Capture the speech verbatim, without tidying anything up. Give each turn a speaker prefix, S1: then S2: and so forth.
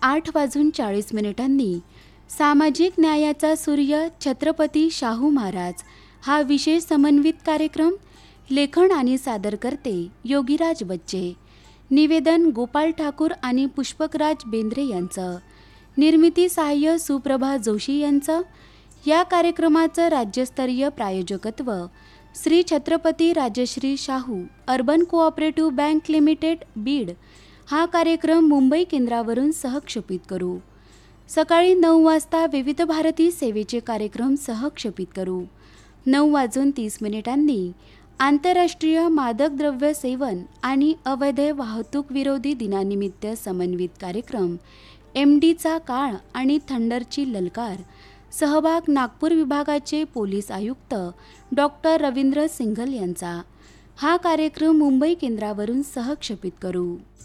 S1: आठ वाजून चाळीस मिनिटांनी सामाजिक न्यायाचा सूर्य छत्रपती शाहू महाराज हा विशेष समन्वित कार्यक्रम लेखन आणि सादर करते योगीराज बच्चे. निवेदन गोपाळ ठाकूर आणि पुष्पकराज बेंद्रे यांचं. निर्मिती सहाय्य सुप्रभा जोशी यांचं. या कार्यक्रमाचं राज्यस्तरीय प्रायोजकत्व Shri Chhatrapati Rajshri Shahu urban cooperative bank limited Beed. हा कार्यक्रम मुंबई केंद्रावरून सहक्षेपित करू. सकाळी नऊ वाजता विविध भारती सेवेचे कार्यक्रम सहक्षेपित करू. नऊ वाजून तीस मिनिटांनी आंतरराष्ट्रीय मादक द्रव्य सेवन आणि अवैध वाहतूक विरोधी दिनानिमित्त समन्वित कार्यक्रम एम डीचा काळ आणि थंडरची ललकार. सहभाग नागपूर विभागाचे पोलीस आयुक्त डॉक्टर रवींद्र सिंघल यांचा. हा कार्यक्रम मुंबई केंद्रावरून सहक्षेपित करू.